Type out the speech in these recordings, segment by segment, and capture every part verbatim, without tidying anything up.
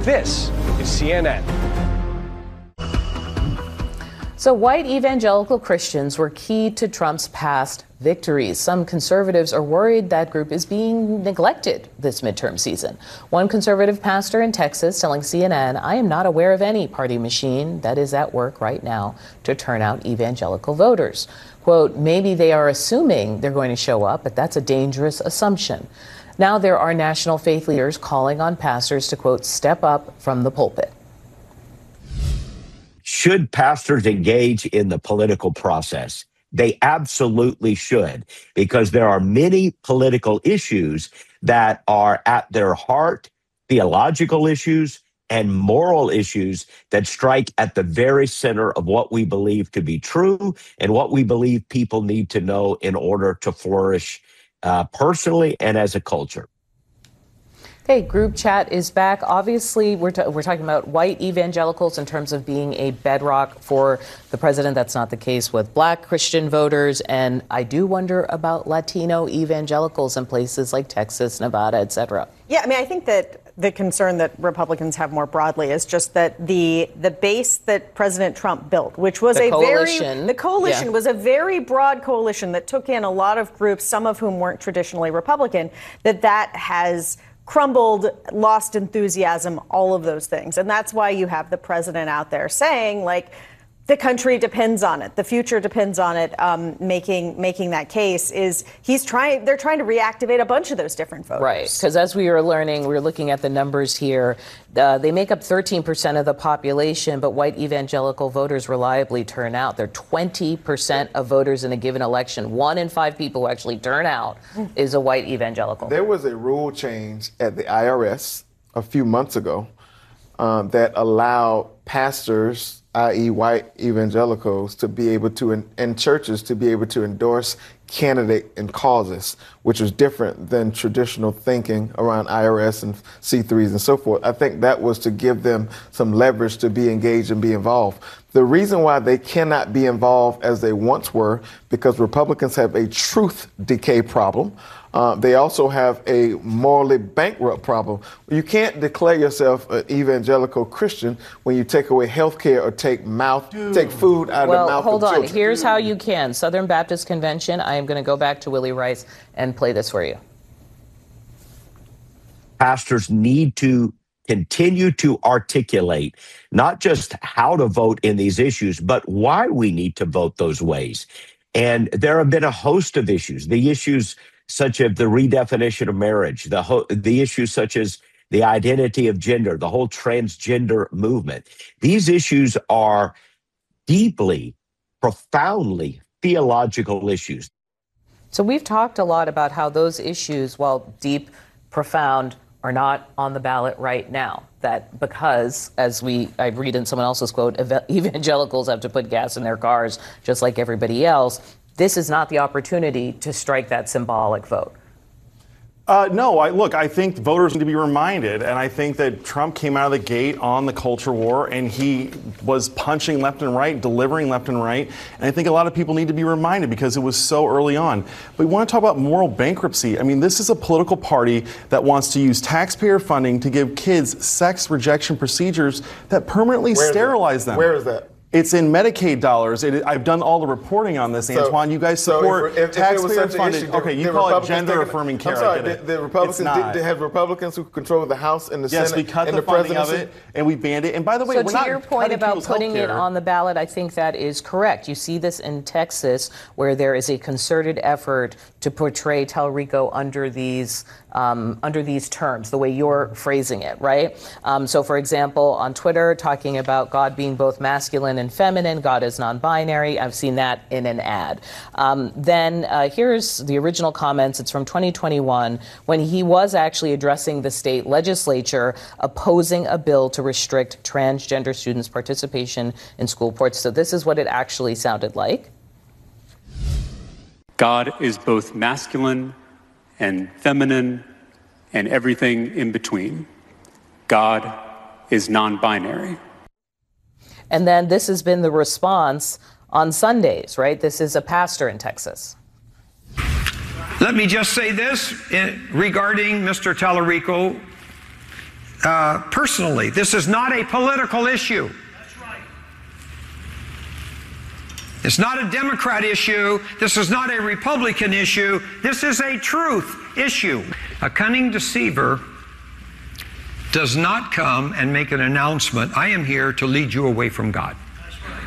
This is C N N. So white evangelical Christians were key to Trump's past victories. Some conservatives are worried that group is being neglected this midterm season. One conservative pastor in Texas telling C N N, "I am not aware of any party machine that is at work right now to turn out evangelical voters." Quote, "Maybe they are assuming they're going to show up, but that's a dangerous assumption." Now there are national faith leaders calling on pastors to, quote, "step up from the pulpit." Should pastors engage in the political process? They absolutely should, because there are many political issues that are at their heart, theological issues and moral issues that strike at the very center of what we believe to be true and what we believe people need to know in order to flourish uh, personally and as a culture. Okay, group chat is back. Obviously, we're, ta- we're talking about white evangelicals in terms of being a bedrock for the president. That's not the case with black Christian voters. And I do wonder about Latino evangelicals in places like Texas, Nevada, et cetera. Yeah, I mean, I think that the concern that Republicans have more broadly is just that the the base that President Trump built, which was the a coalition, very the coalition yeah. was a very broad coalition that took in a lot of groups, some of whom weren't traditionally Republican, that that has crumbled, lost enthusiasm, all of those things. And that's why you have the president out there saying, like, the country depends on it. The future depends on it. Um, making making that case is he's trying. They're trying to reactivate a bunch of those different voters. Right. Because as we were learning, we were looking at the numbers here. Uh, they make up thirteen percent of the population, but white evangelical voters reliably turn out. They're twenty percent of voters in a given election. One in five people who actually turn out is a white evangelical. There was a rule change at the I R S a few months ago um, that allowed pastors, that is white evangelicals, to be able to, in, in churches, to be able to endorse candidate and causes, which is different than traditional thinking around I R S and C threes and so forth. I think that was to give them some leverage to be engaged and be involved. The reason why they cannot be involved as they once were, because Republicans have a truth decay problem. Uh, they also have a morally bankrupt problem. You can't declare yourself an evangelical Christian when you take away health care or take mouth, Dude. take food out well, of the mouth hold of on. children. Here's how you can. Southern Baptist Convention. I am going to go back to Willie Rice and play this for you. Pastors need to continue to articulate not just how to vote in these issues, but why we need to vote those ways. And there have been a host of issues, the issues such as the redefinition of marriage, the ho- the issues such as the identity of gender, the whole transgender movement. These issues are deeply, profoundly theological issues. So we've talked a lot about how those issues, while deep, profound, are not on the ballot right now. That because, as we I read in someone else's quote, ev- evangelicals have to put gas in their cars just like everybody else. This is not the opportunity to strike that symbolic vote. Uh, no, I, look, I think voters need to be reminded, and I think that Trump came out of the gate on the culture war, and he was punching left and right, delivering left and right, and I think a lot of people need to be reminded because it was so early on. But we want to talk about moral bankruptcy. I mean, this is a political party that wants to use taxpayer funding to give kids sex rejection procedures that permanently Where sterilize them. Where is that? It's in Medicaid dollars. It, I've done all the reporting on this, So- Antoine. You guys so support if, if, if taxpayer issue, funded. the- Okay, you the call it Republicans gender taking- affirming care. I'm sorry, I get it. the, the Republicans It's not. did, they have Republicans who control the House and the Yes, Senate we cut and the, the funding presidency. of it, and we banned it. And by the way, So we're to not your point cutting about people's putting it healthcare. on the ballot, I think that is correct. You see this in Texas, where there is a concerted effort to portray Talrico under these um, under these terms, the way you're phrasing it, right? Um, so, for example, on Twitter, talking about God being both masculine and feminine, God is non-binary. I've seen that in an ad. Um, then uh, here's the original comments. It's from twenty twenty-one, when he was actually addressing the state legislature opposing a bill to restrict transgender students' participation in school sports. So this is what it actually sounded like. God is both masculine and feminine and everything in between. God is non-binary. And then this has been the response on Sundays, right? This is a pastor in Texas. Let me just say this regarding Mister Talarico. uh, personally. This is not a political issue. That's right. It's not a Democrat issue. This is not a Republican issue. This is a truth issue. A cunning deceiver does not come and make an announcement, I am here to lead you away from God. That's right.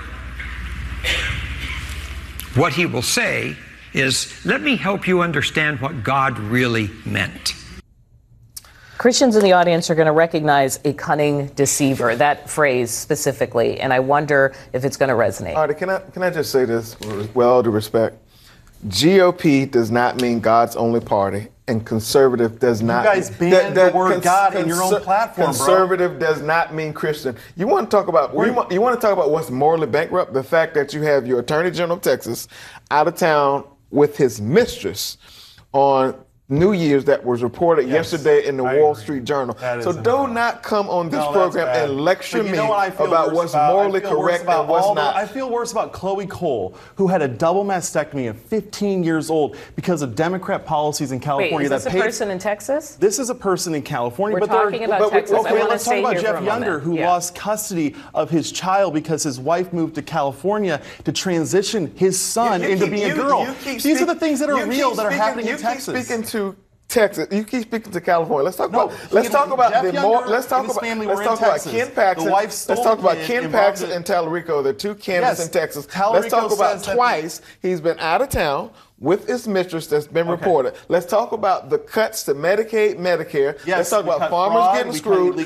What he will say is, let me help you understand what God really meant. Christians in the audience are going to recognize a cunning deceiver, that phrase specifically, and I wonder if it's going to resonate. Artie, can I, can I just say this with all due respect? G O P does not mean God's only party, and conservative does not. You guys mean, banned the word God in your own platform, bro. Conservative does not mean Christian. You want to talk about you want, you want to talk about what's morally bankrupt? The fact that you have your Attorney General of Texas out of town with his mistress on New Year's that was reported Yes, yesterday in the I Wall agree. Street Journal. That So is do amazing. not come on this No, that's program bad. and lecture But you me know what I feel about worse what's about? morally I feel worse correct about and what's all the- not. I feel worse about Chloe Cole, who had a double mastectomy at fifteen years old because of Democrat policies in Wait, California is this that a paid. person in Texas? This is a person in California, We're but there are- talking about but- Texas. I Okay, wanna let's talk stay about here for Jeff a Younger, moment. who Yeah. lost custody of his child because his wife moved to California to transition his son You- you into keep- being you- a girl. you keep These are speak- the things that are you keep real that are speaking- happening you in keep Texas. speaking to Texas. You keep speaking to California. Let's talk No, about. Let's he- talk about Jeff the Younger more. Let's talk and his about. family Let's were talk in about Texas. Ken Paxton. The wife Let's stole talk about the kid Ken and brought Paxton it- and Tallarico. They're two candidates Yes, in Texas. Tallarico Let's talk about says that- twice he's been out of town with his mistress that's been Okay. reported. Let's talk about the cuts to Medicaid, Medicare. Yes, Let's talk we about cut farmers fraud, getting we cut screwed. illegal